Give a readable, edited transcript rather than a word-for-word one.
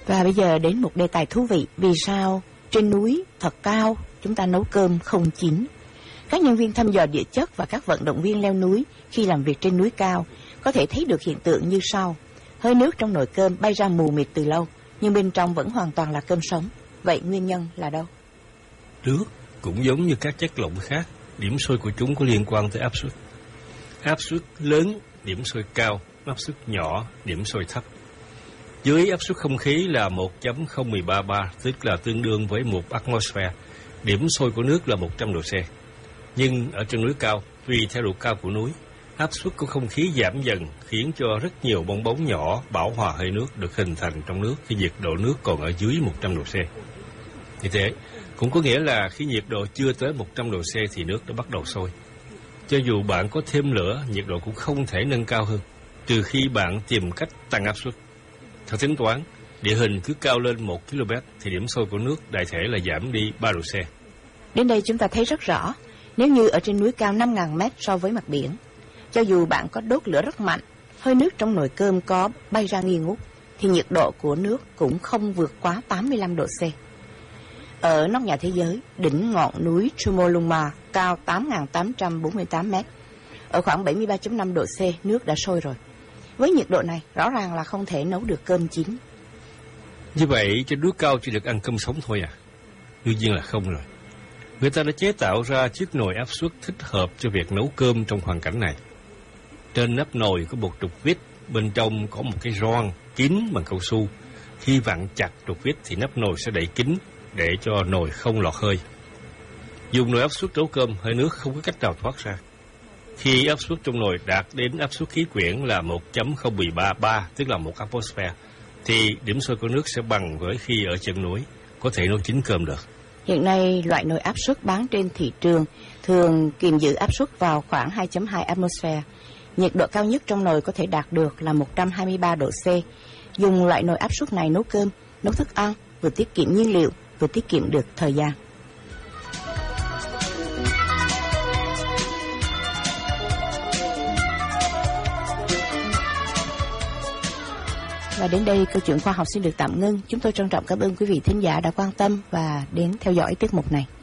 Và bây giờ đến một đề tài thú vị. Vì sao trên núi thật cao chúng ta nấu cơm không chín? Các nhân viên thăm dò địa chất và các vận động viên leo núi khi làm việc trên núi cao có thể thấy được hiện tượng như sau. Hơi nước trong nồi cơm bay ra mù mịt từ lâu, nhưng bên trong vẫn hoàn toàn là cơm sống. Vậy nguyên nhân là đâu? Nước cũng giống như các chất lỏng khác, điểm sôi của chúng có liên quan tới áp suất. Áp suất lớn, điểm sôi cao, áp suất nhỏ, điểm sôi thấp. Dưới áp suất không khí là 1.0133, tức là tương đương với 1 atmosphere. Điểm sôi của nước là 100 độ C. Nhưng ở trên núi cao, tùy theo độ cao của núi, áp suất của không khí giảm dần, khiến cho rất nhiều bong bóng nhỏ bão hòa hơi nước được hình thành trong nước khi nhiệt độ nước còn ở dưới 100 độ C. Như thế, cũng có nghĩa là khi nhiệt độ chưa tới 100 độ C thì nước đã bắt đầu sôi. Cho dù bạn có thêm lửa, nhiệt độ cũng không thể nâng cao hơn, trừ khi bạn tìm cách tăng áp suất. Theo tính toán, địa hình cứ cao lên 1 km thì điểm sôi của nước đại thể là giảm đi 3 độ C. Đến đây chúng ta thấy rất rõ, nếu như ở trên núi cao 5.000 mét so với mặt biển, cho dù bạn có đốt lửa rất mạnh, hơi nước trong nồi cơm có bay ra nghi ngút, thì nhiệt độ của nước cũng không vượt quá 85 độ C. Ở nóc nhà thế giới, đỉnh ngọn núi Chomolungma cao 8.848 mét, ở khoảng 73.5 độ C, nước đã sôi rồi. Với nhiệt độ này, rõ ràng là không thể nấu được cơm chín. Như vậy, trên núi cao chỉ được ăn cơm sống thôi à? Đương nhiên là không rồi. Người ta đã chế tạo ra chiếc nồi áp suất thích hợp cho việc nấu cơm trong hoàn cảnh này. Trên nắp nồi có một trục vít, bên trong có một cái gioăng kín bằng cao su. Khi vặn chặt trục vít thì nắp nồi sẽ đậy kín để cho nồi không lọt hơi. Dùng nồi áp suất nấu cơm, hơi nước không có cách nào thoát ra. Khi áp suất trong nồi đạt đến áp suất khí quyển là 1.0133, tức là 1 atmosphere, thì điểm sôi của nước sẽ bằng với khi ở chân núi, có thể nấu chín cơm được. Hiện nay, loại nồi áp suất bán trên thị trường thường kiềm giữ áp suất vào khoảng 2.2 atmosphere. Nhiệt độ cao nhất trong nồi có thể đạt được là 123 độ C. Dùng loại nồi áp suất này nấu cơm, nấu thức ăn, vừa tiết kiệm nhiên liệu, vừa tiết kiệm được thời gian. Và đến đây, câu chuyện khoa học xin được tạm ngưng. Chúng tôi trân trọng cảm ơn quý vị thính giả đã quan tâm và đến theo dõi tiết mục này.